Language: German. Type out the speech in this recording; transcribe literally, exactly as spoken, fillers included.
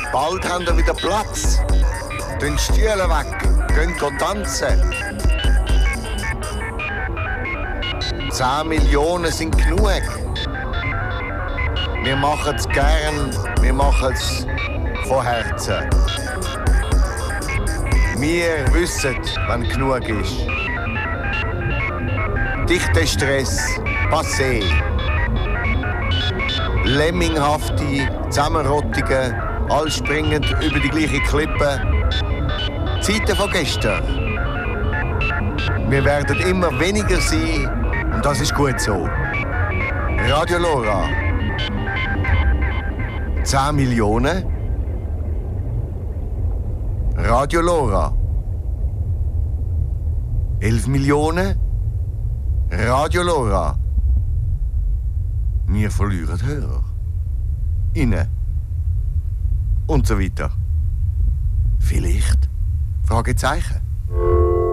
Bald haben wir wieder Platz. Den Stühle weg, gehen tanzen. Zehn Millionen sind genug. Wir machen es gern, wir machen es von Herzen. Wir wissen, wenn genug ist. Dichter Stress, passé. Lemminghafte Zusammenrottungen, all springend über die gleiche Klippe. Zeiten von gestern. Wir werden immer weniger sein und das ist gut so. Radio Lora. zehn Millionen. Radio Lora. elf Millionen. Radio Lora. Wir verlieren Hörer. Innen. Und so weiter. Vielleicht? Fragezeichen.